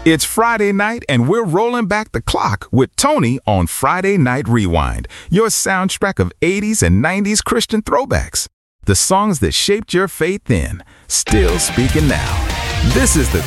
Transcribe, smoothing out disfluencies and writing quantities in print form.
It's Friday night, and we're rolling back the clock with Tony on Friday Night Rewind, your soundtrack of 80s and 90s Christian throwbacks. The songs that shaped your faith then, still speaking now. This is the